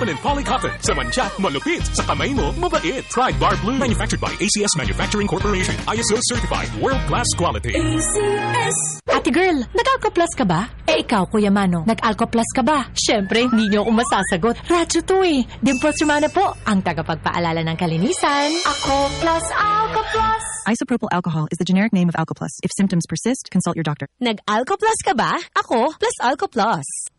And polycotton. Sa mancha, malupit. Sa kamay mo, mabait. Pride Bar Blue. Manufactured by ACS Manufacturing Corporation. ISO certified. World-class quality. ACS. Ate girl, nag-Alco Plus ka ba? Eh ikaw, Kuya Mano, nag-Alco Plus ka ba? Siyempre, hindi niyo ako masasagot. Radyo to eh. Dimples Romana po, ang tagapagpaalala ng kalinisan. Ako plus Alco Plus. Isopropyl alcohol is the generic name of Alco Plus. If symptoms persist, consult your doctor. Nag-Alco Plus ka ba? Ako plus Alco Plus.